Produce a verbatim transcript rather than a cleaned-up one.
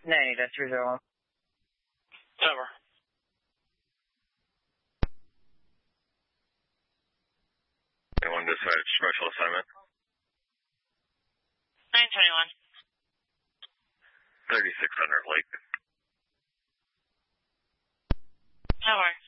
ninety, that's three zero one. Over. One dispatch, special assignment. nine twenty-one. thirty-six hundred Lake. Over.